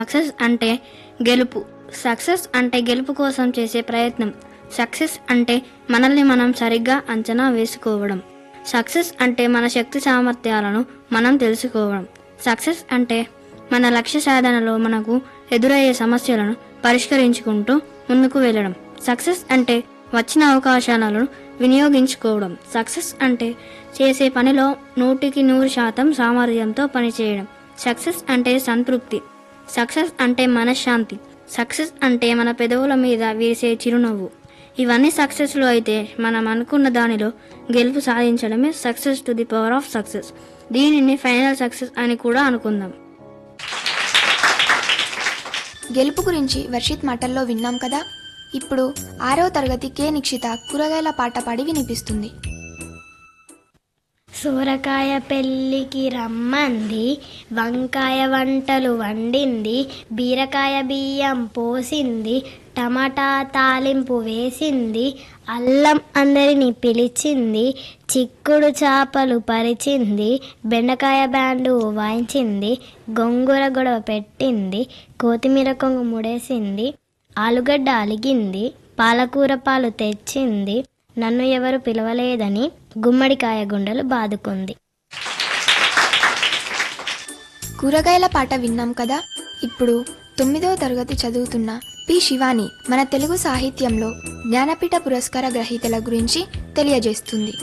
Success అంటే గెలుపు. Success అంటే గెలుపు కోసం చేసే ప్రయత్నం. సక్సెస్ అంటే మనల్ని మనం సరిగ్గా అంచనా వేసుకోవడం. సక్సెస్ అంటే మన శక్తి సామర్థ్యాలను మనం తెలుసుకోవడం. సక్సెస్ అంటే మన లక్ష్య సాధనలో మనకు ఎదురయ్యే సమస్యలను పరిష్కరించుకుంటూ ముందుకు వెళ్ళడం. సక్సెస్ అంటే వచ్చిన అవకాశాలను వినియోగించుకోవడం. సక్సెస్ అంటే చేసే పనిలో 100% సామర్థ్యంతో పనిచేయడం. సక్సెస్ అంటే సంతృప్తి. సక్సెస్ అంటే మనశ్శాంతి. సక్సెస్ అంటే మన పెదవుల మీద వేసే చిరునవ్వు. ఇవన్నీ సక్సెస్లు అయితే మనం అనుకున్న దానిలో గెలుపు సాధించడమే success to the power of success. దీనిని ఫైనల్ సక్సెస్ అని కూడా అనుకుందాం. గెలుపు గురించి వర్షిత్ మాటల్లో విన్నాం కదా. ఇప్పుడు 6వ తరగతి కే నిక్షిత కూరగాయల పాట పాడి వినిపిస్తుంది. సోరకాయ పెళ్ళికి రమ్మంది, వంకాయ వంటలు వండింది, బీరకాయ బియ్యం పోసింది, టమాటా తాలింపు వేసింది, అల్లం అందరిని పిలిచింది, చిక్కుడు చేపలు పరిచింది, బెండకాయ బ్యాండు వాయించింది, గొంగూర గొడవ పెట్టింది, కొత్తిమీర కొంగు ముడేసింది, ఆలుగడ్డ అలిగింది, పాలకూర పాలు తెచ్చింది, నన్ను ఎవరు పిలవలేదని గుమ్మడికాయ గుండెలు బాదుకుంది. కూరగాయల పాట విన్నాం కదా. ఇప్పుడు 9వ తరగతి చదువుతున్న పి శివాని మన తెలుగు సాహిత్యంలో జ్ఞానపీఠ పురస్కార గ్రహీతల గురించి తెలియజేస్తుంది.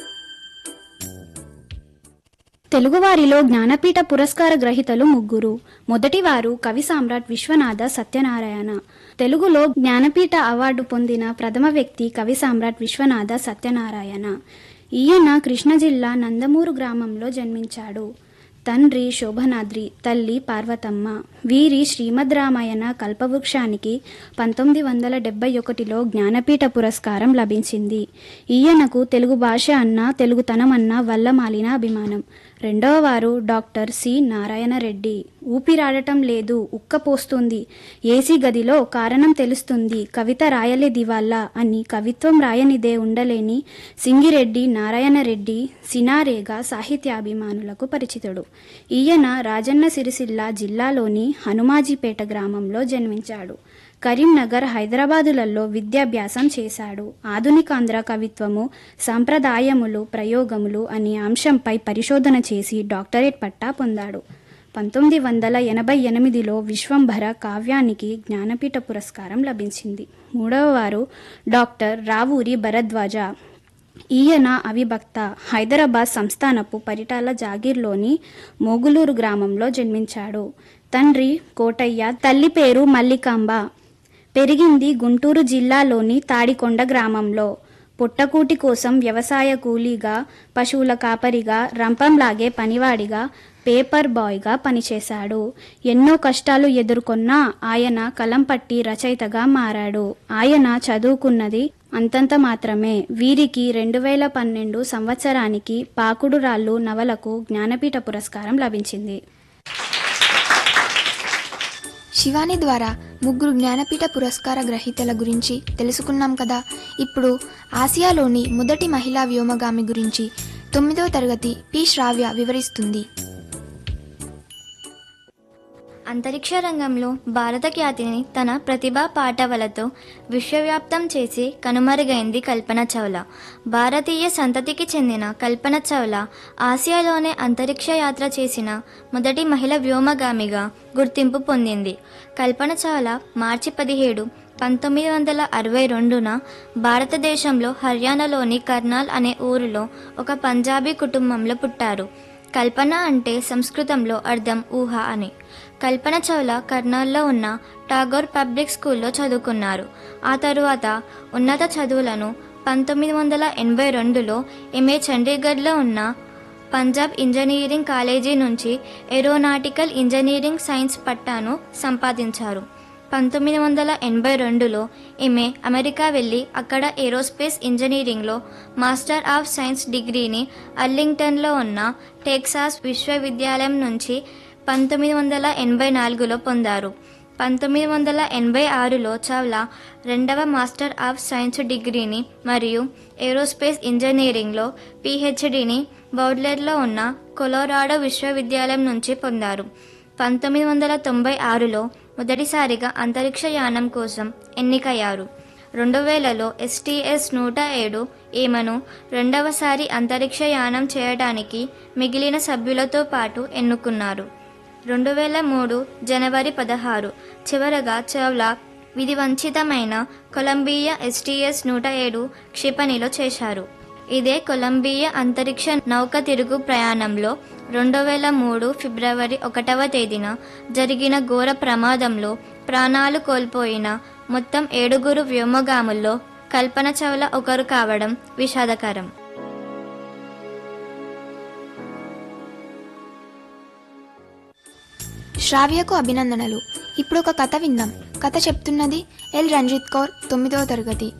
తెలుగువారిలో జ్ఞానపీఠ పురస్కార గ్రహీతలు 3. మొదటివారు కవి సామ్రాట్ విశ్వనాథ సత్యనారాయణ. తెలుగులో జ్ఞానపీఠ అవార్డు పొందిన ప్రథమ వ్యక్తి కవి సామ్రాట్ విశ్వనాథ సత్యనారాయణ. ఈయన కృష్ణా జిల్లా నందమూరు గ్రామంలో జన్మించాడు. తండ్రి శోభనాద్రి, తల్లి పార్వతమ్మ. వీరి శ్రీమద్ రామాయణ కల్పవృక్షానికి 1971లో జ్ఞానపీఠ పురస్కారం లభించింది. ఈయనకు తెలుగు భాష అన్న, తెలుగుతనం అన్న వల్లమాలిన అభిమానం. రెండవ వారు డాక్టర్ సి నారాయణ రెడ్డి. ఊపిరాడటం లేదు, ఉక్కపోస్తుంది, ఏసీ గదిలో కారణం తెలుస్తుంది, కవిత రాయలేది వాళ్ళ అని కవిత్వం రాయనిదే ఉండలేని సింగిరెడ్డి నారాయణ రెడ్డి సినారేగా సాహిత్యాభిమానులకు పరిచితుడు. ఈయన రాజన్న సిరిసిల్ల జిల్లాలోని హనుమాజీపేట గ్రామంలో జన్మించాడు. కరీంనగర్, హైదరాబాదులలో విద్యాభ్యాసం చేశాడు. ఆధునికాంధ్ర కవిత్వము, సంప్రదాయములు, ప్రయోగములు అనే అంశంపై పరిశోధన చేసి డాక్టరేట్ పట్టా పొందాడు. 1988లో విశ్వంభర కావ్యానికి జ్ఞానపీఠ పురస్కారం లభించింది. మూడవ వారు డాక్టర్ రావూరి భరద్వాజ. ఈయన అవిభక్త. హైదరాబాద్ సంస్థానపు పరిటాల జాగీర్లోని మోగులూరు గ్రామంలో జన్మించాడు. తండ్రి కోటయ్య, తల్లి పేరు మల్లికాంబ. పెరిగింది గుంటూరు జిల్లాలోని తాడికొండ గ్రామంలో. పుట్టకూటి కోసం వ్యవసాయ కూలీగా, పశువుల కాపరిగా, రంపంలాగే పనివాడిగా, పేపర్ బాయ్గా పనిచేశాడు. ఎన్నో కష్టాలు ఎదుర్కొన్నా ఆయన కలం పట్టి రచయితగా మారాడు. ఆయన చదువుకున్నది అంతంత మాత్రమే. వీరికి 2012 సంవత్సరానికి పాకుడు రాళ్ళు నవలకు జ్ఞానపీఠ పురస్కారం లభించింది. శివాని ద్వారా 3 జ్ఞానపీఠ పురస్కార గ్రహీతల గురించి తెలుసుకున్నాం కదా. ఇప్పుడు ఆసియాలోని మొదటి మహిళా వ్యోమగామి గురించి 9వ తరగతి పి శ్రావ్య వివరిస్తుంది. అంతరిక్ష రంగంలో భారత ఖ్యాతిని తన ప్రతిభా పాటవలతో విశ్వవ్యాప్తం చేసి కనుమరుగైంది కల్పన చావ్లా. భారతీయ సంతతికి చెందిన కల్పన చావ్లా ఆసియాలోనే అంతరిక్ష యాత్ర చేసిన మొదటి మహిళ వ్యోమగామిగా గుర్తింపు పొందింది. కల్పన చావ్లా మార్చి 17, 1962న భారతదేశంలో హర్యానాలోని కర్నాల్ అనే ఊరిలో ఒక పంజాబీ కుటుంబంలో పుట్టారు. కల్పన అంటే సంస్కృతంలో అర్థం ఊహ అని. కల్పన చావ్లా కర్నాల్లో ఉన్న టాగోర్ పబ్లిక్ స్కూల్లో చదువుకున్నారు. ఆ తరువాత ఉన్నత చదువులను 1982లో ఎంఏ చండీగఢ్లో ఉన్న పంజాబ్ ఇంజనీరింగ్ కాలేజీ నుంచి ఏరోనాటికల్ ఇంజనీరింగ్ సైన్స్ పట్టాను సంపాదించారు. 1982లో ఈమె అమెరికా వెళ్ళి అక్కడ ఏరోస్పేస్ ఇంజనీరింగ్లో మాస్టర్ ఆఫ్ సైన్స్ డిగ్రీని అర్లింగ్టన్లో ఉన్న టెక్సాస్ విశ్వవిద్యాలయం నుంచి 1984లో పొందారు. 1986లో చావ్లా రెండవ మాస్టర్ ఆఫ్ సైన్స్ డిగ్రీని మరియు ఏరోస్పేస్ ఇంజనీరింగ్లో పిహెచ్డిని బౌడ్లెర్లో ఉన్న కొలోరాడో విశ్వవిద్యాలయం నుంచి పొందారు. 1996లో మొదటిసారిగా అంతరిక్ష యానం కోసం ఎన్నికయ్యారు. 2000లో STS-107 ఈమెను రెండవసారి అంతరిక్ష యానం చేయడానికి మిగిలిన సభ్యులతో పాటు ఎన్నుకున్నారు. 2003 జనవరి 16 చివరగా చావ్లా విధివంచితమైన కొలంబియా STS-107 క్షిపణిలో చేశారు. ఇదే కొలంబియా అంతరిక్ష నౌక తిరుగు ప్రయాణంలో 2003 ఫిబ్రవరి 1వ తేదీన జరిగిన ఘోర ప్రమాదంలో ప్రాణాలు కోల్పోయిన మొత్తం 7 వ్యోమగాముల్లో కల్పన చావ్లా ఒకరు కావడం విషాదకరం. శ్రావ్యకు అభినందనలు. ఇప్పుడు ఒక కథ విందాం. కథ చెప్తున్నది ఎల్ రంజిత్ కౌర్, 9వ తరగతి.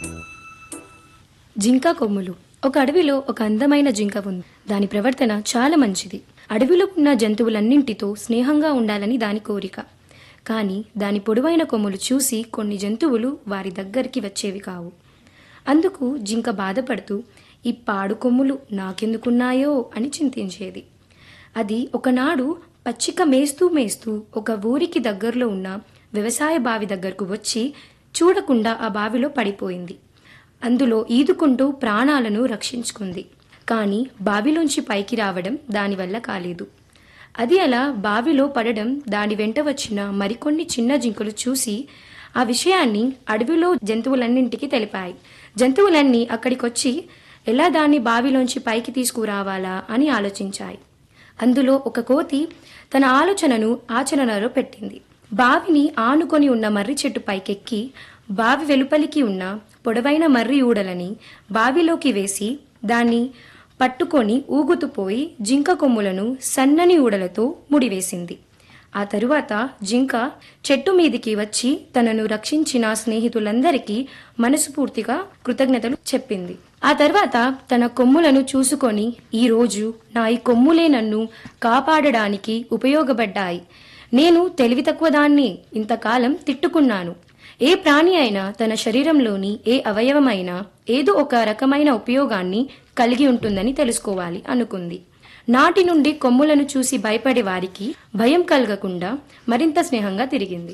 జింక కొమ్ములు. ఒక అడవిలో ఒక అందమైన జింక ఉంది. దాని ప్రవర్తన చాలా మంచిది. అడవిలో ఉన్న జంతువులన్నింటితో స్నేహంగా ఉండాలని దాని కోరిక. కానీ దాని పొడవైన కొమ్ములు చూసి కొన్ని జంతువులు వారి దగ్గరికి వచ్చేవి కావు. అందుకు జింక బాధపడుతూ ఈ పాడు కొమ్ములు నాకెందుకున్నాయో అని చింతించేది. అది ఒకనాడు పచ్చిక మేస్తూ మేస్తూ ఒక ఊరికి దగ్గరలో ఉన్న వ్యవసాయ బావి దగ్గరకు వచ్చి చూడకుండా ఆ బావిలో పడిపోయింది. అందులో ఈదుకుంటూ ప్రాణాలను రక్షించుకుంది. కానీ బావిలోంచి పైకి రావడం దానివల్ల కాలేదు. అది అలా బావిలో పడడం దాని వెంట వచ్చిన మరికొన్ని చిన్న జింకలు చూసి ఆ విషయాన్ని అడవిలో జంతువులన్నింటికి తెలిపాయి. జంతువులన్నీ అక్కడికొచ్చి ఎలా దాన్ని బావిలోంచి పైకి తీసుకురావాలా అని ఆలోచించాయి. అందులో ఒక కోతి తన ఆలోచనను ఆచరణలో పెట్టింది. బావిని ఆనుకొని ఉన్న మర్రి చెట్టు పైకెక్కి బావి వెలుపలికి ఉన్న పొడవైన మర్రి ఊడలని బావిలోకి వేసి దాన్ని పట్టుకొని ఊగుతూ పోయి జింక కొమ్ములను సన్నని ఊడలతో ముడివేసింది. ఆ తరువాత జింక చెట్టు మీదికి వచ్చి తనను రక్షించిన స్నేహితులందరికీ మనస్ఫూర్తిగా కృతజ్ఞతలు చెప్పింది. ఆ తర్వాత తన కొమ్ములను చూసుకొని, ఈరోజు నా ఈ కొమ్ములే నన్ను కాపాడడానికి ఉపయోగపడ్డాయి. నేను తెలివి తక్కువ దాన్ని ఇంతకాలం తిట్టుకున్నాను. ఏ ప్రాణి అయినా తన శరీరంలోని ఏ అవయవమైనా ఏదో ఒక రకమైన ఉపయోగాన్ని కలిగి ఉంటుందని తెలుసుకోవాలి అనుకుంది. నాటి నుండి కొమ్ములను చూసి భయపడే వారికి భయం కలగకుండా మరింత స్నేహంగా తిరిగింది.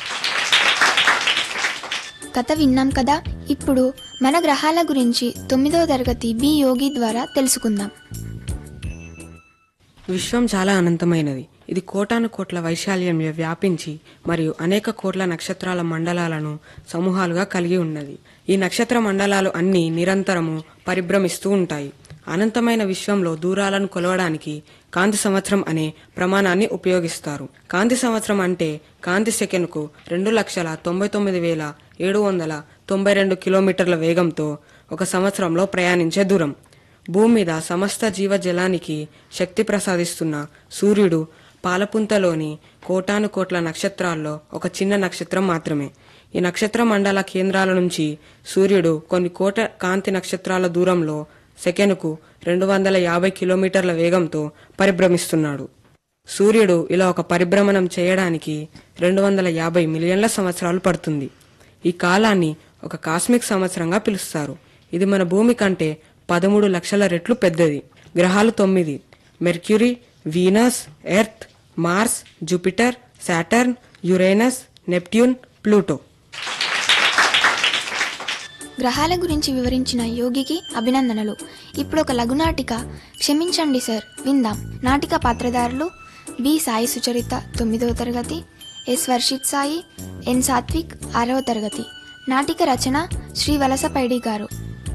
కథ విన్నాం కదా. ఇప్పుడు మన గ్రహాల గురించి 9వ తరగతి బి యోగి ద్వారా తెలుసుకుందాం. విశ్వం చాలా అనంతమైనది. ఇది కోటాను కోట్ల వైశాల్యంలో వ్యాపించి మరియు అనేక కోట్ల నక్షత్రాల మండలాలను సమూహాలుగా కలిగి ఉన్నది. ఈ నక్షత్ర మండలాలు అన్నీ నిరంతరము పరిభ్రమిస్తూ ఉంటాయి. అనంతమైన విశ్వంలో దూరాలను కొలవడానికి కాంతి సంవత్సరం అనే ప్రమాణాన్ని ఉపయోగిస్తారు. కాంతి సంవత్సరం అంటే కాంతి సెకనుకు 2,99,792 కిలోమీటర్ల వేగంతో ఒక సంవత్సరంలో ప్రయాణించే దూరం. భూమి మీద సమస్త జీవజలానికి శక్తి ప్రసాదిస్తున్న సూర్యుడు పాలపుంతలోని కోటాను కోట్ల నక్షత్రాల్లో ఒక చిన్న నక్షత్రం మాత్రమే. ఈ నక్షత్ర మండల కేంద్రాల నుంచి సూర్యుడు కొన్ని కోట కాంతి నక్షత్రాల దూరంలో సెకనుకు 250 కిలోమీటర్ల వేగంతో పరిభ్రమిస్తున్నాడు. సూర్యుడు ఇలా ఒక పరిభ్రమణం చేయడానికి 250 మిలియన్ల సంవత్సరాలు పడుతుంది. ఈ కాలాన్ని ఒక కాస్మిక్ సంవత్సరంగా పిలుస్తారు. ఇది మన భూమి కంటే 13 లక్షల రెట్లు పెద్దది. గ్రహాలు 9: mercury, Venus, earth, Mars, Jupiter, Saturn, Uranus, Neptune, Pluto. గ్రహాల గురించి వివరించిన యోగికి అభినందనలు. ఇప్పుడు ఒక లఘునాటిక క్షమించండి సార్ విందాం. నాటిక పాత్రధారులు బి సాయి సుచరిత 9వ తరగతి, ఎస్ వర్షిత్ సాయి, ఎన్ సాత్విక్ 6వ తరగతి. నాటిక రచన శ్రీ వలసపైడి గారు.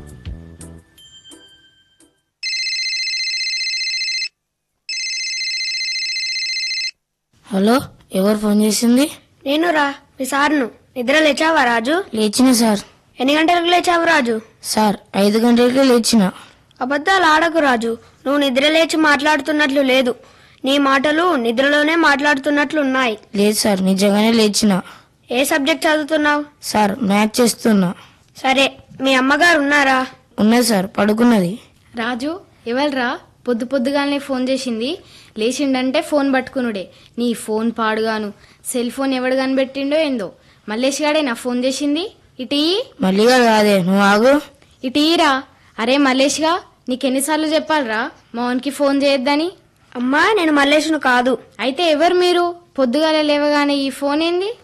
హలో, ఎవరు ఫోన్ చేసింది? నేను రా మీ సార్ను. నిద్ర లేచావా రాజు? లేచిన సార్. ఎన్ని గంటలకు లేచావు రాజు? సార్ 5 గంటలకే లేచిన. అబద్ధాలు ఆడకు రాజు. నువ్వు నిద్ర లేచి మాట్లాడుతున్నట్లు లేదు. నీ మాటలు నిద్రలోనే మాట్లాడుతున్నట్లు ఉన్నాయి. లేదు సార్, నిజంగానే లేచిన. ఏ సబ్జెక్ట్ చదువుతున్నావు? సార్ మ్యాథ్ చేస్తున్నా. సరే, మీ అమ్మగారు ఉన్నారా? ఉన్నది సార్, పడుకున్నది. రాజు, ఎవల్రా పొద్దు పొద్దుగానే ఫోన్ చేసింది? లేచిండంటే ఫోన్ పట్టుకునుడే. నీ ఫోన్ పాడుగాను. సెల్ ఫోన్ ఎవడు కనిపెట్టిండో ఏందో. మల్లేష్ గాడే నా ఫోన్ చేసింది. ఇటీ మళ్ళీగా కాదే, నువ్వు ఆగు. ఇటీరా. అరే మల్లేష్గా, నీకెన్నిసార్లు చెప్పాలరా మోహన్కి ఫోన్ చేయొద్దని? అమ్మా, నేను మల్లేష్ను కాదు. అయితే ఎవరు మీరు? పొద్దుగాల లేవగానే ఈ ఫోన్ ఏంది?